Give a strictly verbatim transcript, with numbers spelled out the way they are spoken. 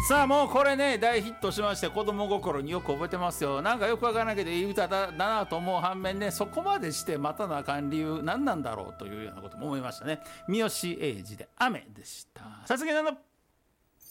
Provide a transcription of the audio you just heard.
さあもうこれね大ヒットしまして子供心によく覚えてますよ。なんかよくわからないけどいい歌だなと思う反面ね、そこまでして待たなあかん理由何なんだろうというようなことも思いましたね。三好英二で雨でした。さつきの